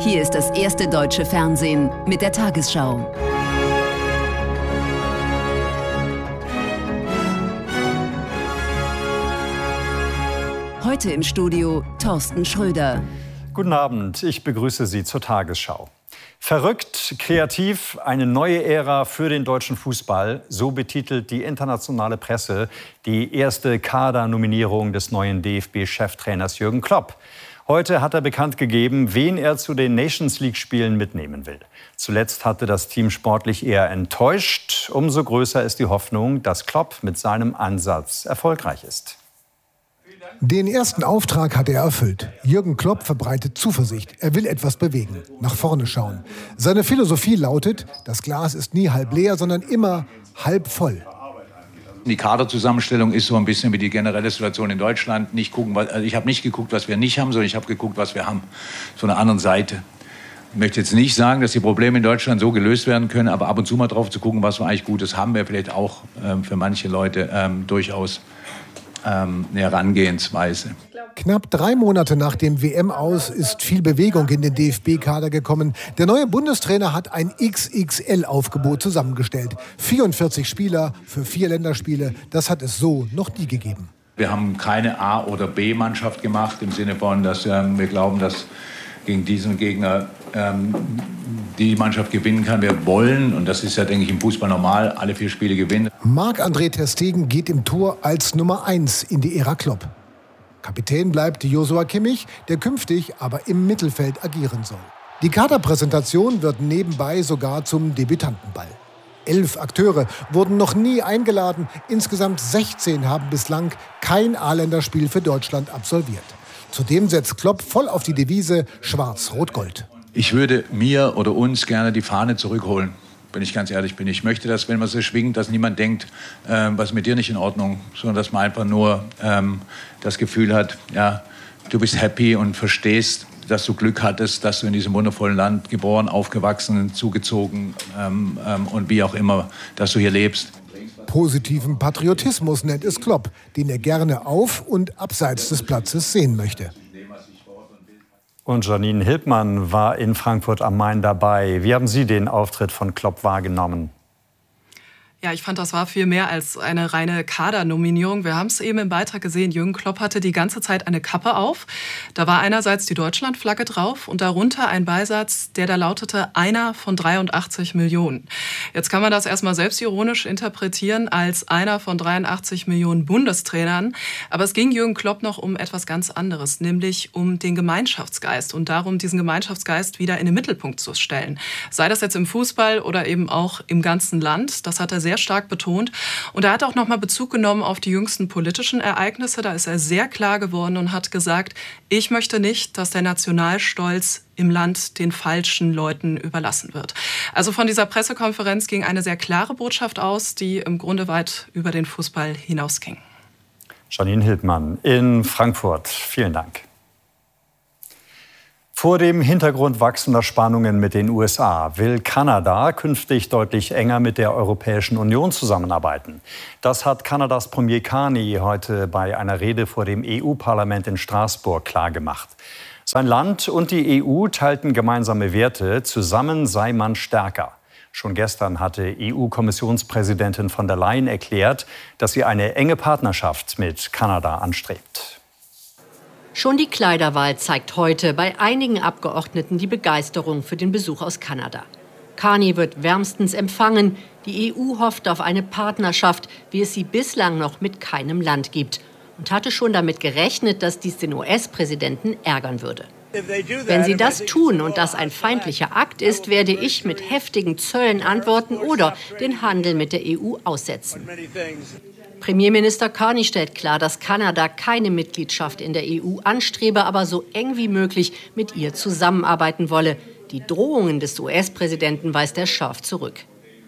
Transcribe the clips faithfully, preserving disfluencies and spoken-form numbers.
Hier ist das erste deutsche Fernsehen mit der Tagesschau. Heute im Studio Thorsten Schröder. Guten Abend, ich begrüße Sie zur Tagesschau. Verrückt, kreativ, eine neue Ära für den deutschen Fußball, so betitelt die internationale Presse die erste Kadernominierung des neuen D F B-Cheftrainers Jürgen Klopp. Heute hat er bekannt gegeben, wen er zu den Nations-League-Spielen mitnehmen will. Zuletzt hatte das Team sportlich eher enttäuscht. Umso größer ist die Hoffnung, dass Klopp mit seinem Ansatz erfolgreich ist. Den ersten Auftrag hat er erfüllt. Jürgen Klopp verbreitet Zuversicht. Er will etwas bewegen, nach vorne schauen. Seine Philosophie lautet, das Glas ist nie halb leer, sondern immer halb voll. Die Kaderzusammenstellung ist so ein bisschen wie die generelle Situation in Deutschland. Nicht gucken, also ich habe nicht geguckt, was wir nicht haben, sondern ich habe geguckt, was wir haben. Von der anderen Seite. Ich möchte jetzt nicht sagen, dass die Probleme in Deutschland so gelöst werden können, aber ab und zu mal drauf zu gucken, was wir eigentlich Gutes haben, wäre vielleicht auch ähm, für manche Leute ähm, durchaus ähm, eine Herangehensweise. Knapp drei Monate nach dem W M-Aus ist viel Bewegung in den D F B-Kader gekommen. Der neue Bundestrainer hat ein X X L-Aufgebot zusammengestellt. vierundvierzig Spieler für vier Länderspiele, das hat es so noch nie gegeben. Wir haben keine A- oder B-Mannschaft gemacht, im Sinne von, dass ähm, wir glauben, dass gegen diesen Gegner ähm, die Mannschaft gewinnen kann. Wir wollen, und das ist ja, denke ich, im Fußball normal, alle vier Spiele gewinnen. Marc-André ter Stegen geht im Tor als Nummer eins in die Ära Klopp. Kapitän bleibt Joshua Kimmich, der künftig aber im Mittelfeld agieren soll. Die Kaderpräsentation wird nebenbei sogar zum Debütantenball. Elf Akteure wurden noch nie eingeladen. Insgesamt sechzehn haben bislang kein A-Länderspiel für Deutschland absolviert. Zudem setzt Klopp voll auf die Devise Schwarz-Rot-Gold. Ich würde mir oder uns gerne die Fahne zurückholen, wenn ich ganz ehrlich bin. Ich möchte, dass, wenn man so schwingt, dass niemand denkt, äh, was ist mit dir nicht in Ordnung, sondern dass man einfach nur ähm, das Gefühl hat, ja, du bist happy und verstehst, dass du Glück hattest, dass du in diesem wundervollen Land geboren, aufgewachsen, zugezogen ähm, ähm, und wie auch immer, dass du hier lebst. Positiven Patriotismus nennt es Klopp, den er gerne auf und abseits des Platzes sehen möchte. Und Janine Hilbmann war in Frankfurt am Main dabei. Wie haben Sie den Auftritt von Klopp wahrgenommen? Ja, ich fand, das war viel mehr als eine reine Kadernominierung. Wir haben es eben im Beitrag gesehen, Jürgen Klopp hatte die ganze Zeit eine Kappe auf. Da war einerseits die Deutschlandflagge drauf und darunter ein Beisatz, der da lautete, einer von dreiundachtzig Millionen. Jetzt kann man das erstmal selbstironisch interpretieren als einer von dreiundachtzig Millionen Bundestrainern. Aber es ging Jürgen Klopp noch um etwas ganz anderes, nämlich um den Gemeinschaftsgeist und darum, diesen Gemeinschaftsgeist wieder in den Mittelpunkt zu stellen. Sei das jetzt im Fußball oder eben auch im ganzen Land. Das hat er sehr stark betont. Und er hat auch nochmal Bezug genommen auf die jüngsten politischen Ereignisse. Da ist er sehr klar geworden und hat gesagt, ich möchte nicht, dass der Nationalstolz im Land den falschen Leuten überlassen wird. Also von dieser Pressekonferenz ging eine sehr klare Botschaft aus, die im Grunde weit über den Fußball hinausging. Janine Hilbmann in Frankfurt. Vielen Dank. Vor dem Hintergrund wachsender Spannungen mit den U S A will Kanada künftig deutlich enger mit der Europäischen Union zusammenarbeiten. Das hat Kanadas Premier Carney heute bei einer Rede vor dem E U-Parlament in Straßburg klargemacht. Sein Land und die E U teilten gemeinsame Werte. Zusammen sei man stärker. Schon gestern hatte E U-Kommissionspräsidentin von der Leyen erklärt, dass sie eine enge Partnerschaft mit Kanada anstrebt. Schon die Kleiderwahl zeigt heute bei einigen Abgeordneten die Begeisterung für den Besuch aus Kanada. Carney wird wärmstens empfangen. Die E U hofft auf eine Partnerschaft, wie es sie bislang noch mit keinem Land gibt. Und hatte schon damit gerechnet, dass dies den U S-Präsidenten ärgern würde. Wenn sie das tun und das ein feindlicher Akt ist, werde ich mit heftigen Zöllen antworten oder den Handel mit der E U aussetzen. Premierminister Carney stellt klar, dass Kanada keine Mitgliedschaft in der E U anstrebe, aber so eng wie möglich mit ihr zusammenarbeiten wolle. Die Drohungen des U S-Präsidenten weist er scharf zurück.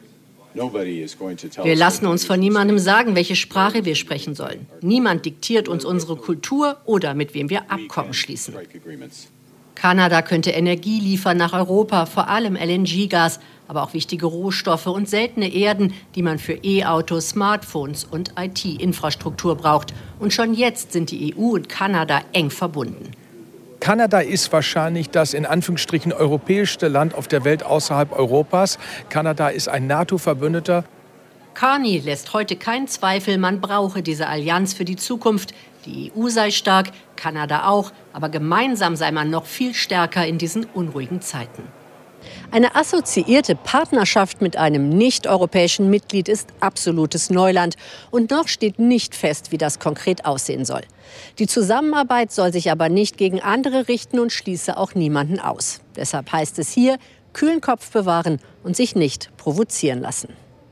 Wir lassen uns von niemandem sagen, welche Sprache wir sprechen sollen. Niemand diktiert uns unsere Kultur oder mit wem wir Abkommen schließen. Kanada könnte Energie liefern nach Europa, vor allem L N G-Gas, aber auch wichtige Rohstoffe und seltene Erden, die man für E-Autos, Smartphones und I T-Infrastruktur braucht. Und schon jetzt sind die E U und Kanada eng verbunden. Kanada ist wahrscheinlich das in Anführungsstrichen europäischste Land auf der Welt außerhalb Europas. Kanada ist ein NATO-Verbündeter. Carney lässt heute keinen Zweifel, man brauche diese Allianz für die Zukunft. Die E U sei stark, Kanada auch, aber gemeinsam sei man noch viel stärker in diesen unruhigen Zeiten. Eine assoziierte Partnerschaft mit einem nicht-europäischen Mitglied ist absolutes Neuland. Und noch steht nicht fest, wie das konkret aussehen soll. Die Zusammenarbeit soll sich aber nicht gegen andere richten und schließe auch niemanden aus. Deshalb heißt es hier, kühlen Kopf bewahren und sich nicht provozieren lassen.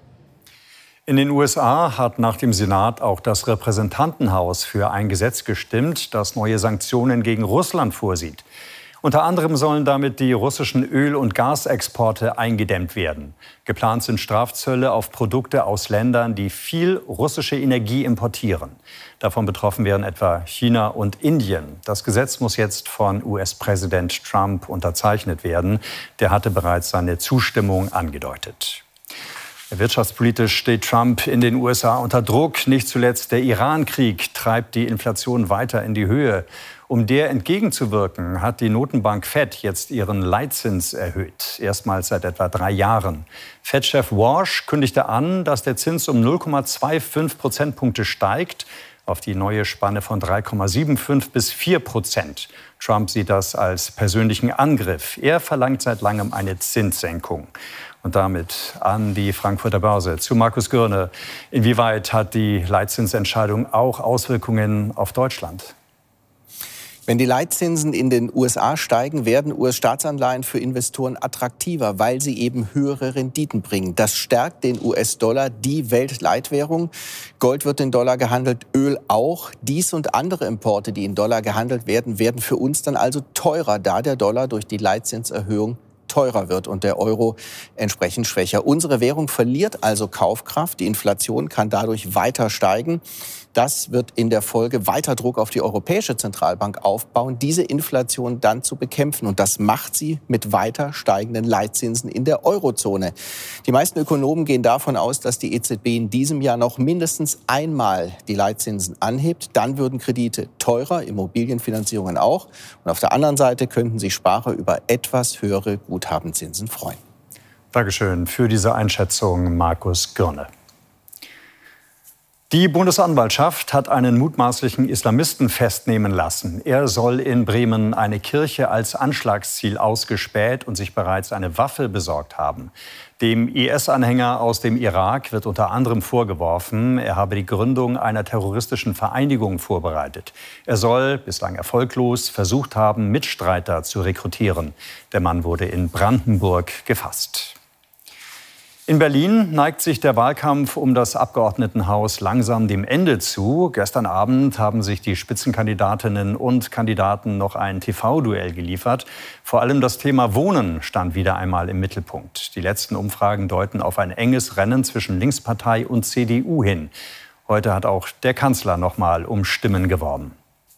In den U S A hat nach dem Senat auch das Repräsentantenhaus für ein Gesetz gestimmt, das neue Sanktionen gegen Russland vorsieht. Unter anderem sollen damit die russischen Öl- und Gasexporte eingedämmt werden. Geplant sind Strafzölle auf Produkte aus Ländern, die viel russische Energie importieren. Davon betroffen wären etwa China und Indien. Das Gesetz muss jetzt von U S-Präsident Trump unterzeichnet werden. Der hatte bereits seine Zustimmung angedeutet. Wirtschaftspolitisch steht Trump in den U S A unter Druck. Nicht zuletzt der Iran-Krieg treibt die Inflation weiter in die Höhe. Um der entgegenzuwirken, hat die Notenbank Fed jetzt ihren Leitzins erhöht. Erstmals seit etwa drei Jahren. Fed-Chef Walsh kündigte an, dass der Zins um null Komma fünfundzwanzig Prozentpunkte steigt auf die neue Spanne von drei Komma fünfundsiebzig bis vier Prozent. Trump sieht das als persönlichen Angriff. Er verlangt seit langem eine Zinssenkung. Und damit an die Frankfurter Börse zu Markus Gürne. Inwieweit hat die Leitzinsentscheidung auch Auswirkungen auf Deutschland? Wenn die Leitzinsen in den U S A steigen, werden U S-Staatsanleihen für Investoren attraktiver, weil sie eben höhere Renditen bringen. Das stärkt den U S-Dollar, die Weltleitwährung. Gold wird in Dollar gehandelt, Öl auch. Dies und andere Importe, die in Dollar gehandelt werden, werden für uns dann also teurer, da der Dollar durch die Leitzinserhöhung teurer wird und der Euro entsprechend schwächer. Unsere Währung verliert also Kaufkraft. Die Inflation kann dadurch weiter steigen. Das wird in der Folge weiter Druck auf die Europäische Zentralbank aufbauen, diese Inflation dann zu bekämpfen. Und das macht sie mit weiter steigenden Leitzinsen in der Eurozone. Die meisten Ökonomen gehen davon aus, dass die E Z B in diesem Jahr noch mindestens einmal die Leitzinsen anhebt. Dann würden Kredite teurer, Immobilienfinanzierungen auch. Und auf der anderen Seite könnten sich Sparer über etwas höhere Guthabenzinsen freuen. Dankeschön für diese Einschätzung, Markus Gürne. Die Bundesanwaltschaft hat einen mutmaßlichen Islamisten festnehmen lassen. Er soll in Bremen eine Kirche als Anschlagsziel ausgespäht und sich bereits eine Waffe besorgt haben. Dem I S-Anhänger aus dem Irak wird unter anderem vorgeworfen, er habe die Gründung einer terroristischen Vereinigung vorbereitet. Er soll, bislang erfolglos, versucht haben, Mitstreiter zu rekrutieren. Der Mann wurde in Brandenburg gefasst. In Berlin neigt sich der Wahlkampf um das Abgeordnetenhaus langsam dem Ende zu. Gestern Abend haben sich die Spitzenkandidatinnen und Kandidaten noch ein T V-Duell geliefert. Vor allem das Thema Wohnen stand wieder einmal im Mittelpunkt. Die letzten Umfragen deuten auf ein enges Rennen zwischen Linkspartei und C D U hin. Heute hat auch der Kanzler noch mal um Stimmen geworben.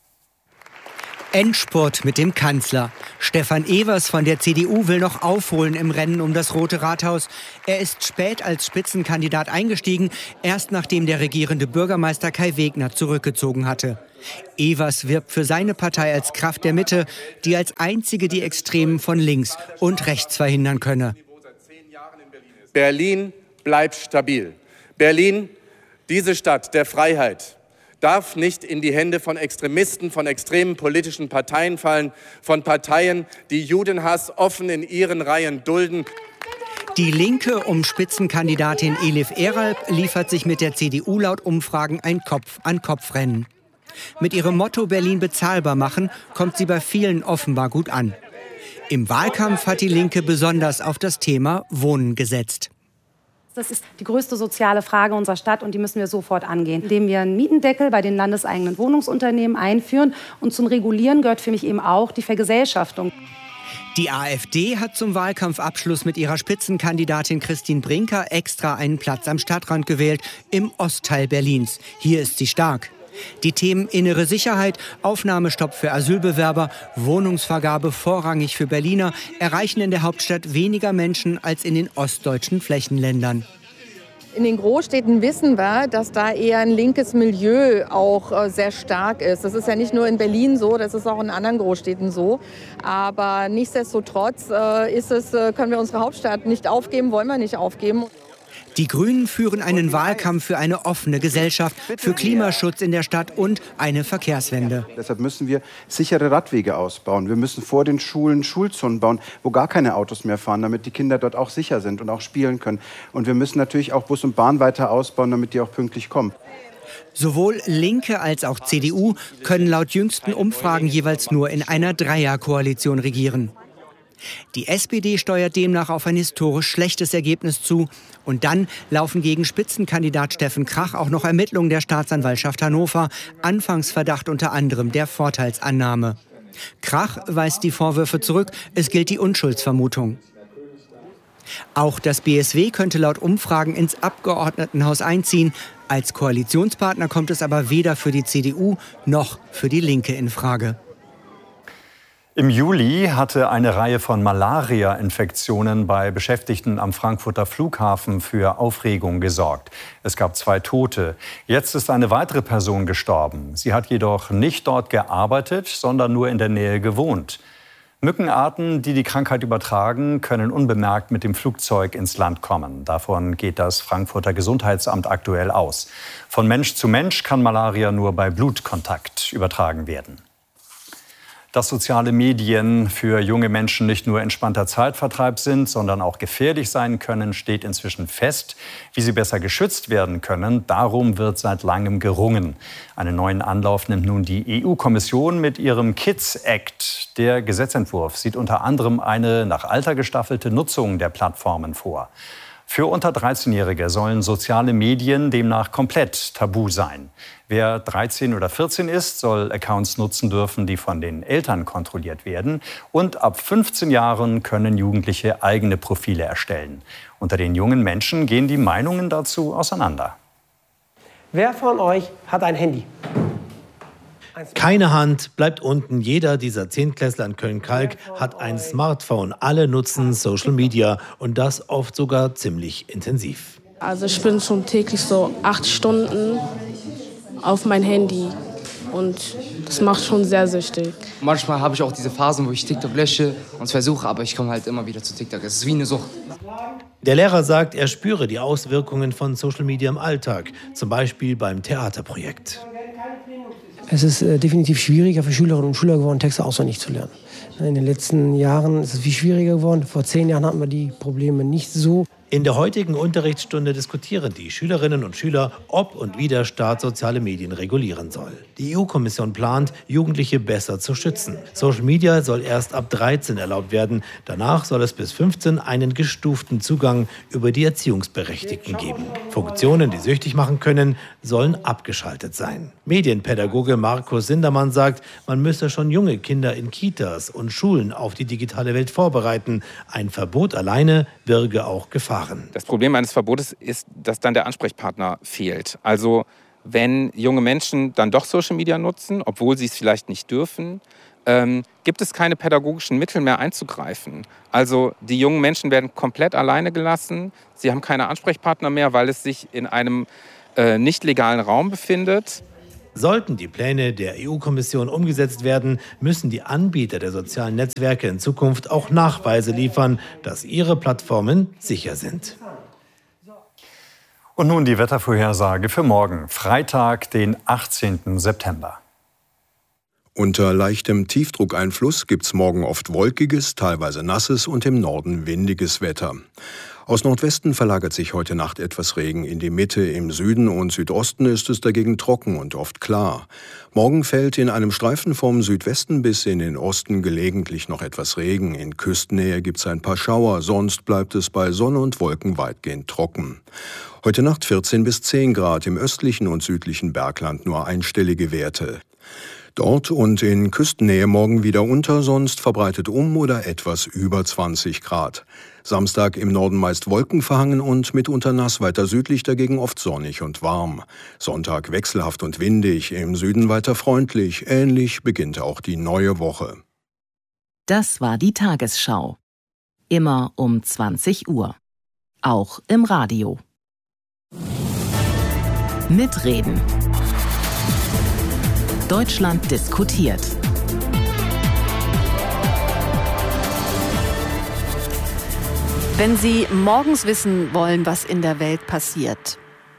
Endspurt mit dem Kanzler. Stefan Evers von der C D U will noch aufholen im Rennen um das Rote Rathaus. Er ist spät als Spitzenkandidat eingestiegen, erst nachdem der regierende Bürgermeister Kai Wegner zurückgezogen hatte. Evers wirbt für seine Partei als Kraft der Mitte, die als einzige die Extremen von links und rechts verhindern könne. Berlin bleibt stabil. Berlin, diese Stadt der Freiheit, darf nicht in die Hände von Extremisten, von extremen politischen Parteien fallen, von Parteien, die Judenhass offen in ihren Reihen dulden. Die Linke um Spitzenkandidatin Elif Eralp liefert sich mit der C D U laut Umfragen ein Kopf-an-Kopf-Rennen. Mit ihrem Motto Berlin bezahlbar machen, kommt sie bei vielen offenbar gut an. Im Wahlkampf hat die Linke besonders auf das Thema Wohnen gesetzt. Das ist die größte soziale Frage unserer Stadt und die müssen wir sofort angehen, indem wir einen Mietendeckel bei den landeseigenen Wohnungsunternehmen einführen. Und zum Regulieren gehört für mich eben auch die Vergesellschaftung. Die AfD hat zum Wahlkampfabschluss mit ihrer Spitzenkandidatin Christine Brinker extra einen Platz am Stadtrand gewählt, im Ostteil Berlins. Hier ist sie stark. Die Themen innere Sicherheit, Aufnahmestopp für Asylbewerber, Wohnungsvergabe vorrangig für Berliner erreichen in der Hauptstadt weniger Menschen als in den ostdeutschen Flächenländern. In den Großstädten wissen wir, dass da eher ein linkes Milieu auch äh, sehr stark ist. Das ist ja nicht nur in Berlin so, das ist auch in anderen Großstädten so. Aber nichtsdestotrotz äh, ist es, äh, können wir unsere Hauptstadt nicht aufgeben, wollen wir nicht aufgeben. Die Grünen führen einen Wahlkampf für eine offene Gesellschaft, für Klimaschutz in der Stadt und eine Verkehrswende. Deshalb müssen wir sichere Radwege ausbauen. Wir müssen vor den Schulen Schulzonen bauen, wo gar keine Autos mehr fahren, damit die Kinder dort auch sicher sind und auch spielen können. Und wir müssen natürlich auch Bus und Bahn weiter ausbauen, damit die auch pünktlich kommen. Sowohl Linke als auch C D U können laut jüngsten Umfragen jeweils nur in einer Dreierkoalition regieren. Die S P D steuert demnach auf ein historisch schlechtes Ergebnis zu. Und dann laufen gegen Spitzenkandidat Steffen Krach auch noch Ermittlungen der Staatsanwaltschaft Hannover. Anfangsverdacht unter anderem der Vorteilsannahme. Krach weist die Vorwürfe zurück. Es gilt die Unschuldsvermutung. Auch das B S W könnte laut Umfragen ins Abgeordnetenhaus einziehen. Als Koalitionspartner kommt es aber weder für die C D U noch für die Linke in Frage. Im Juli hatte eine Reihe von Malaria-Infektionen bei Beschäftigten am Frankfurter Flughafen für Aufregung gesorgt. Es gab zwei Tote. Jetzt ist eine weitere Person gestorben. Sie hat jedoch nicht dort gearbeitet, sondern nur in der Nähe gewohnt. Mückenarten, die die Krankheit übertragen, können unbemerkt mit dem Flugzeug ins Land kommen. Davon geht das Frankfurter Gesundheitsamt aktuell aus. Von Mensch zu Mensch kann Malaria nur bei Blutkontakt übertragen werden. Dass soziale Medien für junge Menschen nicht nur entspannter Zeitvertreib sind, sondern auch gefährlich sein können, steht inzwischen fest. Wie sie besser geschützt werden können, darum wird seit langem gerungen. Einen neuen Anlauf nimmt nun die E U-Kommission mit ihrem Kids Act. Der Gesetzentwurf sieht unter anderem eine nach Alter gestaffelte Nutzung der Plattformen vor. Für unter dreizehnjährige sollen soziale Medien demnach komplett tabu sein. Wer dreizehn oder vierzehn ist, soll Accounts nutzen dürfen, die von den Eltern kontrolliert werden. Und ab fünfzehn Jahren können Jugendliche eigene Profile erstellen. Unter den jungen Menschen gehen die Meinungen dazu auseinander. Wer von euch hat ein Handy? Keine Hand bleibt unten. Jeder dieser Zehntklässler in Köln-Kalk hat ein Smartphone. Alle nutzen Social Media und das oft sogar ziemlich intensiv. Also ich bin schon täglich so acht Stunden auf mein Handy und das macht schon sehr süchtig. Manchmal habe ich auch diese Phasen, wo ich TikTok lösche und es versuche, aber ich komme halt immer wieder zu TikTok. Es ist wie eine Sucht. Der Lehrer sagt, er spüre die Auswirkungen von Social Media im Alltag, zum Beispiel beim Theaterprojekt. Es ist äh, definitiv schwieriger für Schülerinnen und Schüler geworden, Texte auswendig zu lernen. In den letzten Jahren ist es viel schwieriger geworden. Vor zehn Jahren hatten wir die Probleme nicht so. In der heutigen Unterrichtsstunde diskutieren die Schülerinnen und Schüler, ob und wie der Staat soziale Medien regulieren soll. Die E U-Kommission plant, Jugendliche besser zu schützen. Social Media soll erst ab dreizehn erlaubt werden. Danach soll es bis fünfzehn einen gestuften Zugang über die Erziehungsberechtigten geben. Funktionen, die süchtig machen können, sollen abgeschaltet sein. Medienpädagoge Markus Sindermann sagt, man müsse schon junge Kinder in Kitas und Schulen auf die digitale Welt vorbereiten. Ein Verbot alleine birge auch Gefahren. Das Problem eines Verbotes ist, dass dann der Ansprechpartner fehlt. Also wenn junge Menschen dann doch Social Media nutzen, obwohl sie es vielleicht nicht dürfen, ähm, gibt es keine pädagogischen Mittel mehr einzugreifen. Also die jungen Menschen werden komplett alleine gelassen. Sie haben keine Ansprechpartner mehr, weil es sich in einem äh, nicht legalen Raum befindet. Sollten die Pläne der E U-Kommission umgesetzt werden, müssen die Anbieter der sozialen Netzwerke in Zukunft auch Nachweise liefern, dass ihre Plattformen sicher sind. Und nun die Wettervorhersage für morgen, Freitag, den achtzehnten September. Unter leichtem Tiefdruckeinfluss gibt's morgen oft wolkiges, teilweise nasses und im Norden windiges Wetter. Aus Nordwesten verlagert sich heute Nacht etwas Regen in die Mitte. Im Süden und Südosten ist es dagegen trocken und oft klar. Morgen fällt in einem Streifen vom Südwesten bis in den Osten gelegentlich noch etwas Regen. In Küstennähe gibt's ein paar Schauer, sonst bleibt es bei Sonne und Wolken weitgehend trocken. Heute Nacht vierzehn bis zehn Grad, im östlichen und südlichen Bergland nur einstellige Werte. Dort und in Küstennähe morgen wieder unter, sonst verbreitet um oder etwas über zwanzig Grad. Samstag im Norden meist wolkenverhangen und mitunter nass, weiter südlich dagegen oft sonnig und warm. Sonntag wechselhaft und windig, im Süden weiter freundlich. Ähnlich beginnt auch die neue Woche. Das war die Tagesschau. Immer um zwanzig Uhr. Auch im Radio. Mitreden. Deutschland diskutiert. Wenn Sie morgens wissen wollen, was in der Welt passiert,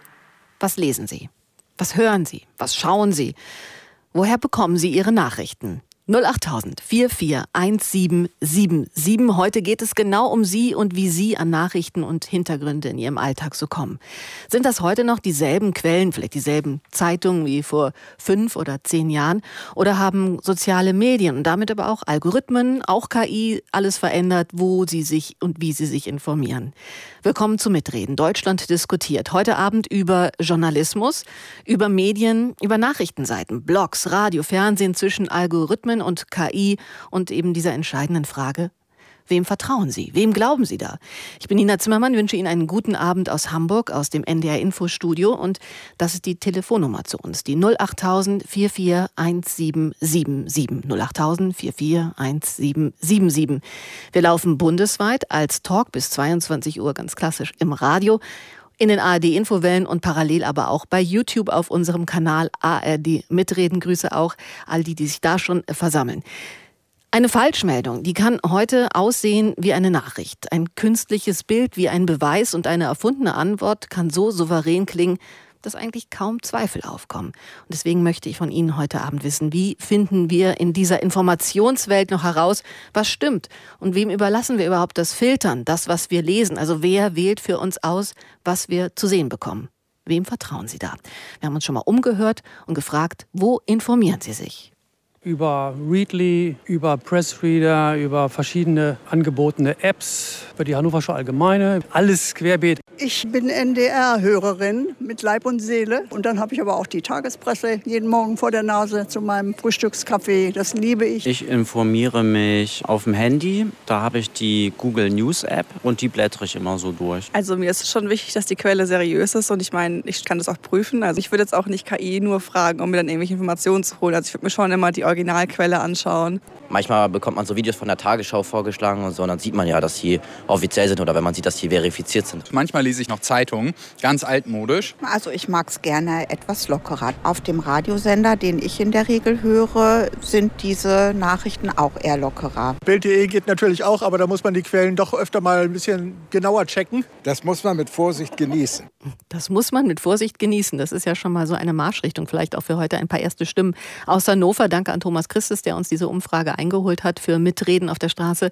was lesen Sie? Was hören Sie? Was schauen Sie? Woher bekommen Sie Ihre Nachrichten? null achttausend vier vier eins sieben sieben sieben. Heute geht es genau um Sie und wie Sie an Nachrichten und Hintergründe in Ihrem Alltag so kommen. Sind das heute noch dieselben Quellen, vielleicht dieselben Zeitungen wie vor fünf oder zehn Jahren? Oder haben soziale Medien und damit aber auch Algorithmen, auch K I, alles verändert, wo Sie sich und wie Sie sich informieren? Willkommen zu Mitreden. Deutschland diskutiert. Heute Abend über Journalismus, über Medien, über Nachrichtenseiten, Blogs, Radio, Fernsehen, zwischen Algorithmen und K I und eben dieser entscheidenden Frage: Wem vertrauen Sie? Wem glauben Sie da? Ich bin Nina Zimmermann, wünsche Ihnen einen guten Abend aus Hamburg, aus dem N D R-Infostudio. Und das ist die Telefonnummer zu uns, die null achttausend vier vier eins sieben sieben sieben. null achttausend vier vier eins sieben sieben sieben. Wir laufen bundesweit als Talk bis zweiundzwanzig Uhr, ganz klassisch im Radio, in den A R D-Infowellen und parallel aber auch bei YouTube auf unserem Kanal A R D Mitreden. Grüße auch all die, die sich da schon versammeln. Eine Falschmeldung, die kann heute aussehen wie eine Nachricht. Ein künstliches Bild wie ein Beweis und eine erfundene Antwort kann so souverän klingen, dass eigentlich kaum Zweifel aufkommen. Und deswegen möchte ich von Ihnen heute Abend wissen, wie finden wir in dieser Informationswelt noch heraus, was stimmt? Und wem überlassen wir überhaupt das Filtern, das, was wir lesen? Also wer wählt für uns aus, was wir zu sehen bekommen? Wem vertrauen Sie da? Wir haben uns schon mal umgehört und gefragt, wo informieren Sie sich? Über Readly, über Pressreader, über verschiedene angebotene Apps, über die Hannoversche Allgemeine, alles querbeet. Ich bin N D R-Hörerin mit Leib und Seele. Und dann habe ich aber auch die Tagespresse jeden Morgen vor der Nase zu meinem Frühstückskaffee. Das liebe ich. Ich informiere mich auf dem Handy. Da habe ich die Google News App und die blättere ich immer so durch. Also mir ist es schon wichtig, dass die Quelle seriös ist. Und ich meine, ich kann das auch prüfen. Also ich würde jetzt auch nicht K I nur fragen, um mir dann irgendwelche Informationen zu holen. Also ich würde mir schon immer die Originalquelle anschauen. Manchmal bekommt man so Videos von der Tagesschau vorgeschlagen und so, und dann sieht man ja, dass die offiziell sind oder wenn man sieht, dass die verifiziert sind. Manchmal lese ich noch Zeitungen, ganz altmodisch. Also ich mag es gerne etwas lockerer. Auf dem Radiosender, den ich in der Regel höre, sind diese Nachrichten auch eher lockerer. Bild punkt de geht natürlich auch, aber da muss man die Quellen doch öfter mal ein bisschen genauer checken. Das muss man mit Vorsicht genießen. Das muss man mit Vorsicht genießen. Das ist ja schon mal so eine Marschrichtung. Vielleicht auch für heute ein paar erste Stimmen aus Hannover. Danke an Thomas Christus, der uns diese Umfrage eingeholt hat für Mitreden auf der Straße.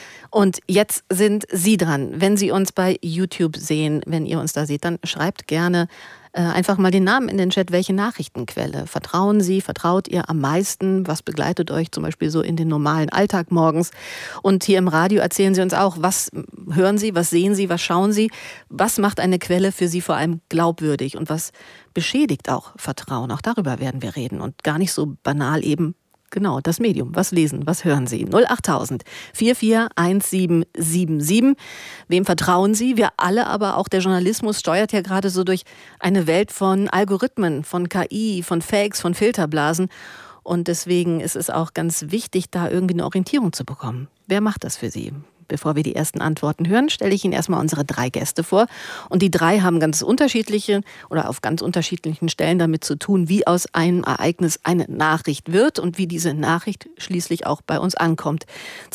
Und jetzt sind Sie dran. Wenn Sie uns bei YouTube sehen, wenn ihr uns da seht, dann schreibt gerne äh, einfach mal den Namen in den Chat. Welche Nachrichtenquelle vertrauen Sie, vertraut ihr am meisten? Was begleitet euch zum Beispiel so in den normalen Alltag morgens? Und hier im Radio erzählen Sie uns auch, was hören Sie, was sehen Sie, was schauen Sie? Was macht eine Quelle für Sie vor allem glaubwürdig? Und was beschädigt auch Vertrauen? Auch darüber werden wir reden. Und gar nicht so banal eben. Genau, das Medium. Was lesen, was hören Sie? null achttausend vier vier eins sieben sieben sieben. Wem vertrauen Sie? Wir alle, aber auch der Journalismus steuert ja gerade so durch eine Welt von Algorithmen, von K I, von Fakes, von Filterblasen. Und deswegen ist es auch ganz wichtig, da irgendwie eine Orientierung zu bekommen. Wer macht das für Sie? Bevor wir die ersten Antworten hören, stelle ich Ihnen erstmal unsere drei Gäste vor. Und die drei haben ganz unterschiedliche oder auf ganz unterschiedlichen Stellen damit zu tun, wie aus einem Ereignis eine Nachricht wird und wie diese Nachricht schließlich auch bei uns ankommt.